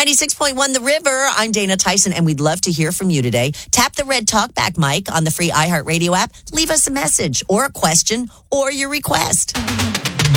96.1 The River. I'm Dana Tyson, and we'd love to hear from you today. Tap the red talkback mic on the free iHeartRadio app. Leave us a message or a question or your request.